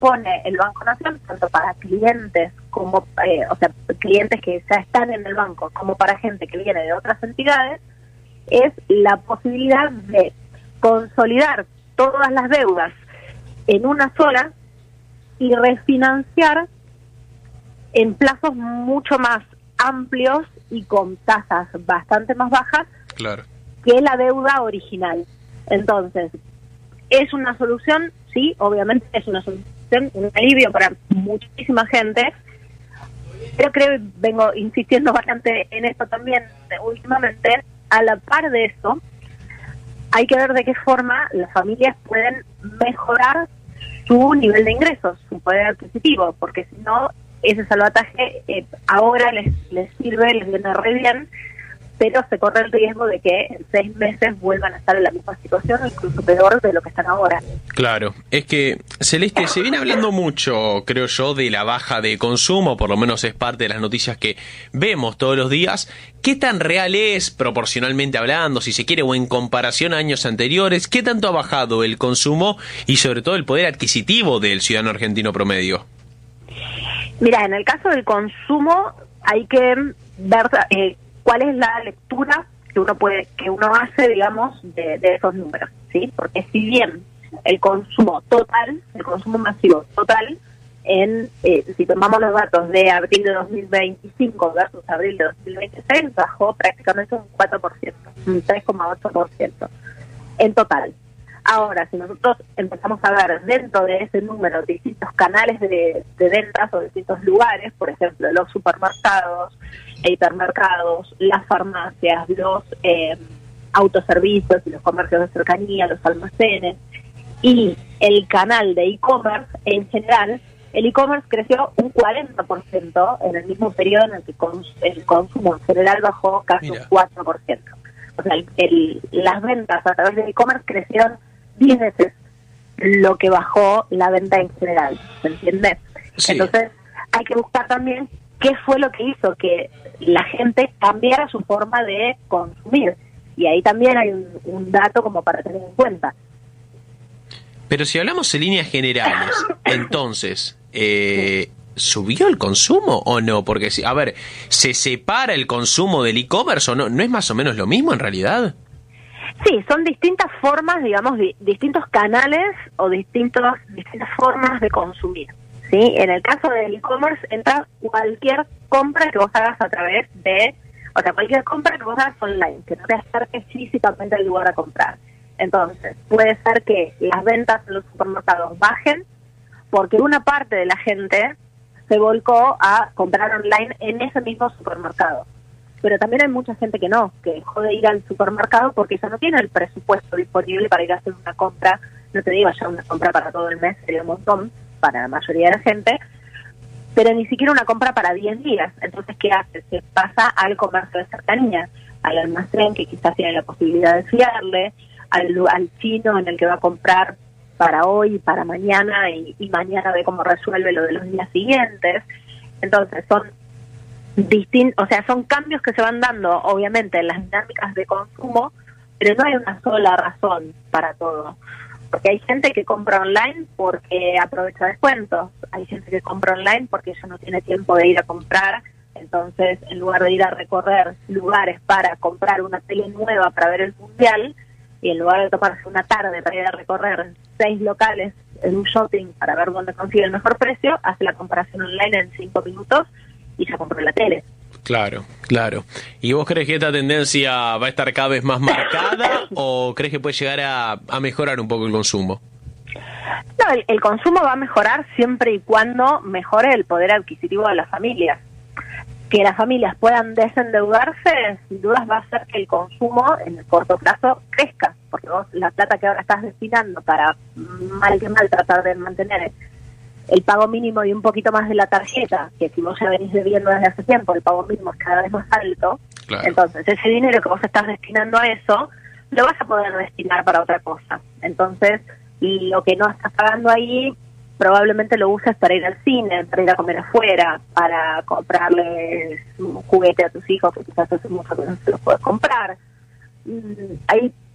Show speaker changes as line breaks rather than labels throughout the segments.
pone el Banco Nación, tanto para clientes como, clientes que ya están en el banco, como para gente que viene de otras entidades, es la posibilidad de consolidar todas las deudas en una sola y refinanciar en plazos mucho más amplios y con tasas bastante más bajas
Claro.
que la deuda original. Entonces, es una solución, sí, obviamente es una solución, un alivio para muchísima gente, pero creo que vengo insistiendo bastante en esto también últimamente. A la par de eso, hay que ver de qué forma las familias pueden mejorar su nivel de ingresos, su poder adquisitivo, porque si no, ese salvataje ahora les sirve, les viene re bien, pero se corre el riesgo de que en 6 meses vuelvan a estar en la misma situación, incluso peor de lo que están ahora.
Claro, es que, Celeste, se viene hablando mucho, creo yo, de la baja de consumo, por lo menos es parte de las noticias que vemos todos los días. ¿Qué tan real es, proporcionalmente hablando, si se quiere, o en comparación a años anteriores? ¿Qué tanto ha bajado el consumo y sobre todo el poder adquisitivo del ciudadano argentino promedio?
Mira, en el caso del consumo hay que ver cuál es la lectura que uno hace, digamos, de esos números, ¿sí? Porque si bien el consumo total, el consumo masivo total, si tomamos los datos de abril de 2025 versus abril de 2026, bajó prácticamente un 4%, un 3,8% en total. Ahora, si nosotros empezamos a ver dentro de ese número distintos canales de ventas o distintos lugares, por ejemplo, los supermercados, hipermercados, las farmacias, los autoservicios y los comercios de cercanía, los almacenes, y el canal de e-commerce en general, el e-commerce creció un 40% en el mismo periodo en el que el consumo en general bajó casi un 4%. O sea, las ventas a través del e-commerce crecieron 10 veces lo que bajó la venta en general, ¿se entiende?
Sí.
Entonces, hay que buscar también qué fue lo que hizo que la gente cambiara su forma de consumir. Y ahí también hay un dato como para tener en cuenta.
Pero si hablamos en líneas generales, entonces, ¿subió el consumo o no? Porque, a ver, ¿se separa el consumo del e-commerce o no? ¿No es más o menos lo mismo en realidad?
Sí, son distintas formas, digamos, distintos canales o distintas formas de consumir, ¿sí? En el caso del e-commerce entra cualquier compra que vos hagas a través de, o sea, cualquier compra que vos hagas online, que no te acerques físicamente al lugar a comprar. Entonces, puede ser que las ventas en los supermercados bajen porque una parte de la gente se volcó a comprar online en ese mismo supermercado. Pero también hay mucha gente que no, que dejó de ir al supermercado porque ya no tiene el presupuesto disponible para ir a hacer una compra, no te digo ya una compra para todo el mes, sería un montón para la mayoría de la gente, pero ni siquiera una compra para 10 días. Entonces, ¿qué hace? Se pasa al comercio de cercanía, al almacén que quizás tiene la posibilidad de fiarle, al chino en el que va a comprar para hoy y para mañana y mañana ve cómo resuelve lo de los días siguientes. Entonces, son cambios que se van dando, obviamente, en las dinámicas de consumo, pero no hay una sola razón para todo. Porque hay gente que compra online porque aprovecha descuentos, hay gente que compra online porque ya no tiene tiempo de ir a comprar, entonces en lugar de ir a recorrer lugares para comprar una tele nueva para ver el mundial, y en lugar de tomarse una tarde para ir a recorrer 6 locales en un shopping para ver dónde consigue el mejor precio, hace la comparación online en 5 minutos y ya compró la tele.
Claro, claro. ¿Y vos crees que esta tendencia va a estar cada vez más marcada o crees que puede llegar a mejorar un poco el consumo?
No, el consumo va a mejorar siempre y cuando mejore el poder adquisitivo de las familias. Que las familias puedan desendeudarse, sin dudas va a hacer que el consumo en el corto plazo crezca, porque vos la plata que ahora estás destinando para mal que mal tratar de mantener el pago mínimo y un poquito más de la tarjeta, que si vos ya venís debiendo desde hace tiempo, el pago mínimo es cada vez más alto,
claro.
Entonces ese dinero que vos estás destinando a eso, lo vas a poder destinar para otra cosa. Entonces, lo que no estás pagando ahí, probablemente lo uses para ir al cine, para ir a comer afuera, para comprarle un juguete a tus hijos que quizás hace mucho que no se los puedes comprar. Ahí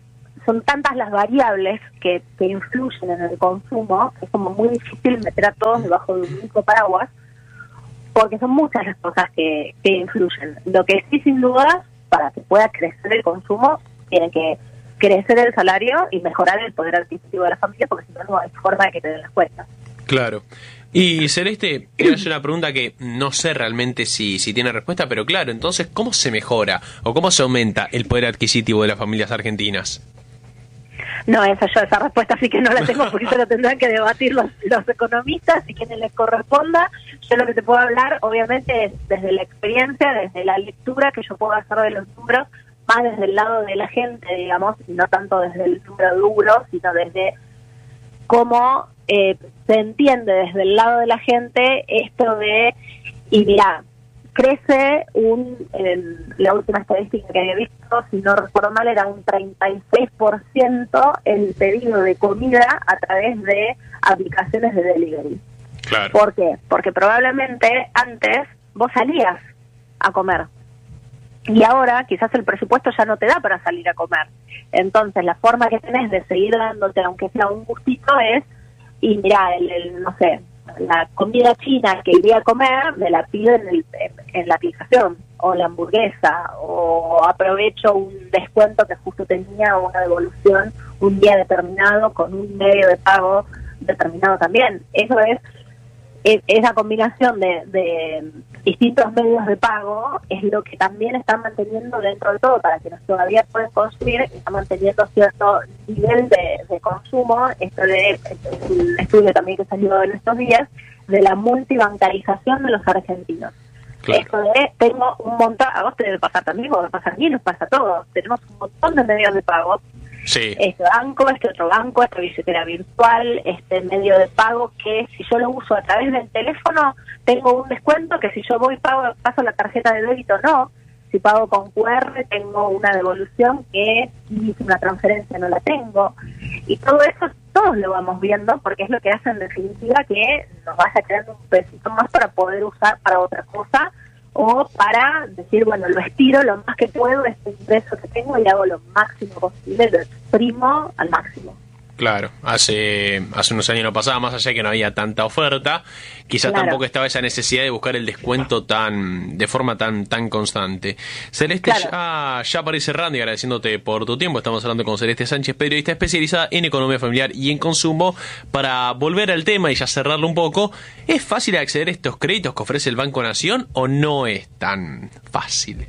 son tantas las variables que influyen en el consumo, que es como muy difícil meter a todos debajo de un mismo paraguas, porque son muchas las cosas que influyen. Lo que sí, sin duda, para que pueda crecer el consumo, tiene que crecer el salario y mejorar el poder adquisitivo de la familia, porque si no, no hay forma de que te den las cuentas.
Claro. Y Celeste, quiero hacer una pregunta que no sé realmente si tiene respuesta, pero claro, entonces, ¿cómo se mejora o cómo se aumenta el poder adquisitivo de las familias argentinas?
No, esa respuesta sí que no la tengo, porque eso lo tendrán que debatir los economistas y quienes les corresponda. Yo lo que te puedo hablar, obviamente, es desde la experiencia, desde la lectura que yo puedo hacer de los números, más desde el lado de la gente, digamos, y no tanto desde el número duro, sino desde cómo se entiende desde el lado de la gente esto de, y mirá, crece la última estadística que había visto, si no recuerdo mal, era un 36% el pedido de comida a través de aplicaciones de delivery.
Claro.
¿Por qué? Porque probablemente antes vos salías a comer y ahora quizás el presupuesto ya no te da para salir a comer. Entonces la forma que tenés de seguir dándote, aunque sea un gustito, es, y mirá, no sé, la comida china que iría a comer, me la pido en la aplicación, o la hamburguesa, o aprovecho un descuento que justo tenía, o una devolución un día determinado con un medio de pago determinado también. Eso es esa combinación de distintos medios de pago, es lo que también están manteniendo dentro de todo, para quienes todavía pueden consumir, está manteniendo cierto nivel de consumo. Esto de un estudio también que salió en estos días, de la multibancarización de los argentinos. Claro. Esto de, tengo un montón, a vos te debe pasar también, vos te pasa a mí, nos pasa a todos, tenemos un montón de medios de pago.
Sí.
Este banco, este otro banco, esta billetera virtual, este medio de pago que si yo lo uso a través del teléfono tengo un descuento, que si yo voy paso la tarjeta de débito no, si pago con QR tengo una devolución que si hice una transferencia no la tengo, y todo eso todos lo vamos viendo porque es lo que hace en definitiva que nos vaya quedando un pesito más para poder usar para otra cosa, o para decir, bueno, lo estiro lo más que puedo, este ingreso que tengo, y hago lo máximo posible, lo exprimo al máximo.
Claro, hace unos años no pasaba, más allá de que no había tanta oferta, quizás
Claro.
Tampoco estaba esa necesidad de buscar el descuento de forma tan constante. Celeste,
Claro.
ya para ir cerrando y agradeciéndote por tu tiempo, estamos hablando con Celeste Sánchez, periodista especializada en economía familiar y en consumo. Para volver al tema y ya cerrarlo un poco, ¿es fácil acceder a estos créditos que ofrece el Banco Nación o no es tan fácil?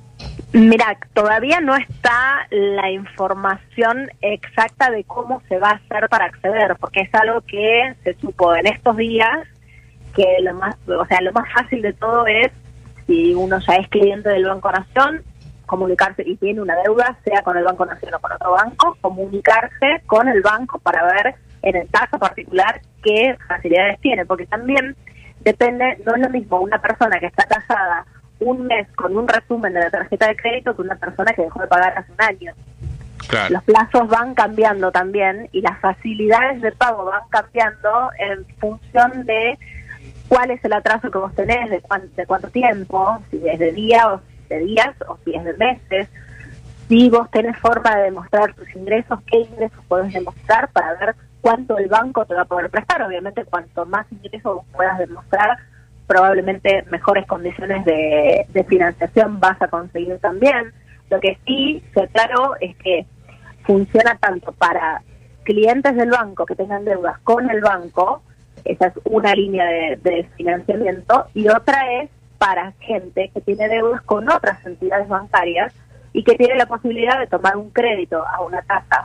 Mira, todavía no está la información exacta de cómo se va a hacer para acceder, porque es algo que se supo en estos días, que lo más fácil de todo es, si uno ya es cliente del Banco Nación, comunicarse, y tiene una deuda, sea con el Banco Nación o con otro banco, comunicarse con el banco para ver en el caso particular qué facilidades tiene, porque también depende, no es lo mismo una persona que está casada un mes con un resumen de la tarjeta de crédito que una persona que dejó de pagar hace un año.
Claro.
Los plazos van cambiando también y las facilidades de pago van cambiando en función de cuál es el atraso que vos tenés, de cuánto tiempo, si es de días o si es de meses, si vos tenés forma de demostrar tus ingresos, qué ingresos podés demostrar para ver cuánto el banco te va a poder prestar. Obviamente, cuanto más ingresos vos puedas demostrar, probablemente mejores condiciones de financiación vas a conseguir también. Lo que sí, claro, es que funciona tanto para clientes del banco que tengan deudas con el banco, esa es una línea de financiamiento, y otra es para gente que tiene deudas con otras entidades bancarias y que tiene la posibilidad de tomar un crédito a una tasa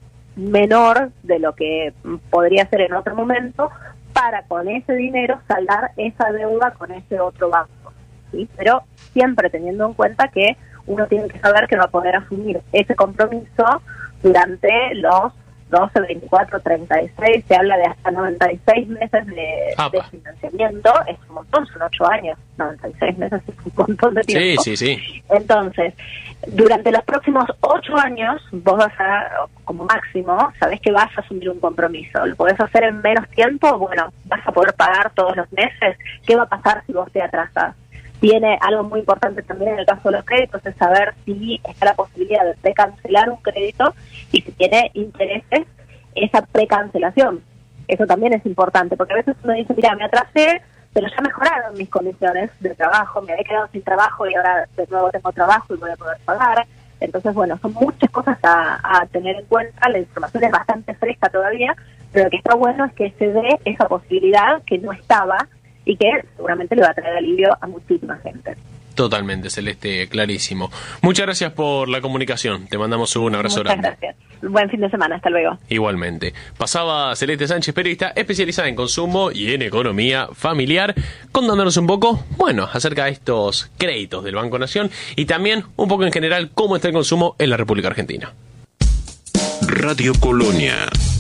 menor de lo que podría ser en otro momento, para con ese dinero saldar esa deuda con ese otro banco, ¿sí? Pero siempre teniendo en cuenta que uno tiene que saber que va a poder asumir ese compromiso durante los 12, 24, 36, se habla de hasta 96 meses de financiamiento, es un montón, son 8 años, 96 meses es un montón de tiempo.
Sí.
Entonces, durante los próximos 8 años, vos vas a, como máximo, sabés que vas a asumir un compromiso. ¿Lo podés hacer en menos tiempo? Bueno, vas a poder pagar todos los meses. ¿Qué va a pasar si vos te atrasás? Tiene algo muy importante también en el caso de los créditos, es saber si está la posibilidad de precancelar un crédito y si tiene intereses esa precancelación. Eso también es importante, porque a veces uno dice, mira, me atrasé, pero ya mejoraron mis condiciones de trabajo, me había quedado sin trabajo y ahora de nuevo tengo trabajo y voy a poder pagar. Entonces, bueno, son muchas cosas a tener en cuenta. La información es bastante fresca todavía, pero lo que está bueno es que se dé esa posibilidad que no estaba y que seguramente le va a traer alivio a muchísima gente.
Totalmente, Celeste, clarísimo. Muchas gracias por la comunicación. Te mandamos un abrazo grande.
Muchas gracias. Buen fin de semana. Hasta luego.
Igualmente. Pasaba Celeste Sánchez, periodista especializada en consumo y en economía familiar, contándonos un poco, acerca de estos créditos del Banco Nación y también un poco en general cómo está el consumo en la República Argentina.
Radio Colonia.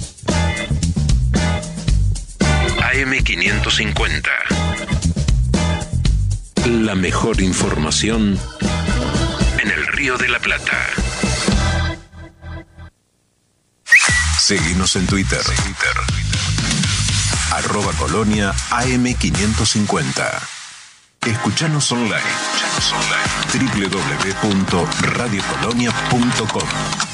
AM550. La mejor información en el Río de la Plata. Seguinos en Twitter. @Colonia AM550. Escuchanos online. www.radiocolonia.com.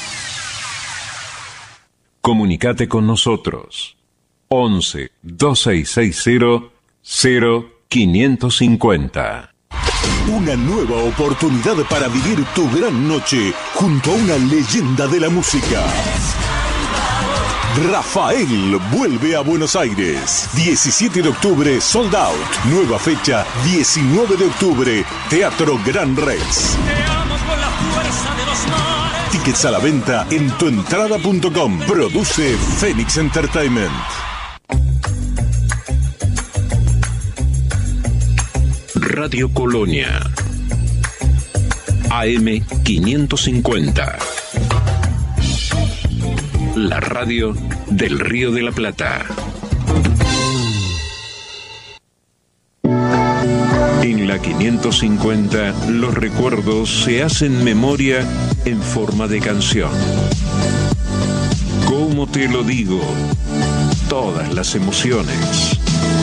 Comunicate con nosotros. 11 2660 0550.
Una nueva oportunidad para vivir tu gran noche junto a una leyenda de la música. Rafael vuelve a Buenos Aires. 17 de octubre, sold out. Nueva fecha, 19 de octubre, Teatro Gran Rex. Tickets a la venta en tuentrada.com. Produce Phoenix Entertainment.
Radio Colonia AM550. La radio del Río de la Plata. En la 550 los recuerdos se hacen memoria en forma de canción. ¿Cómo te lo digo? Todas las emociones.